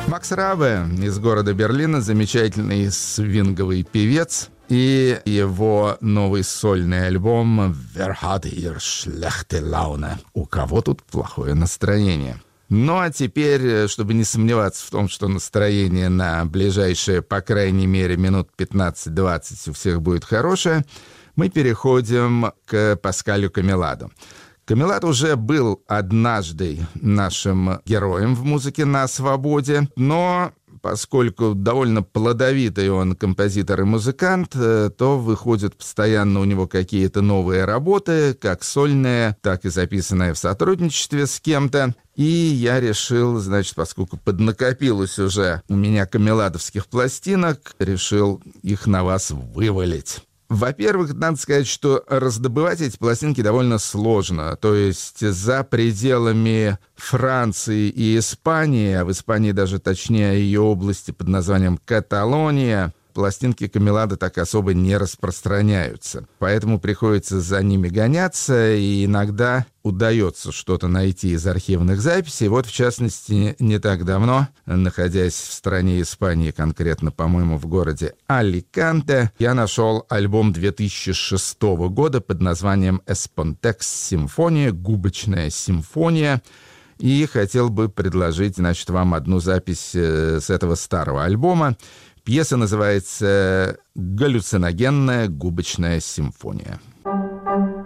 Макс Раве из города Берлина, замечательный свинговый певец. И его новый сольный альбом «Wer hat hier schlechte Laune?» «У кого тут плохое настроение?». Ну а теперь, чтобы не сомневаться в том, что настроение на ближайшие, по крайней мере, минут 15-20 у всех будет хорошее, мы переходим к Паскалю Камеладо. Камелад уже был однажды нашим героем в «Музыке на свободе», но поскольку довольно плодовитый он композитор и музыкант, то выходят постоянно у него какие-то новые работы, как сольные, так и записанные в сотрудничестве с кем-то. И я решил, значит, поскольку поднакопилось уже у меня камеладовских пластинок, решил их на вас вывалить. Во-первых, надо сказать, что раздобывать эти пластинки довольно сложно. То есть за пределами Франции и Испании, а в Испании даже точнее ее области под названием Каталония, пластинки Камеладо так особо не распространяются. Поэтому приходится за ними гоняться, и иногда удается что-то найти из архивных записей. Вот, в частности, не так давно, находясь в стране Испании, конкретно, по-моему, в городе Аликанте, я нашел альбом 2006 года под названием «Эспонтекс симфония», «Губочная симфония». И хотел бы предложить, значит, вам одну запись с этого старого альбома. Пьеса называется «Галлюциногенная губочная симфония».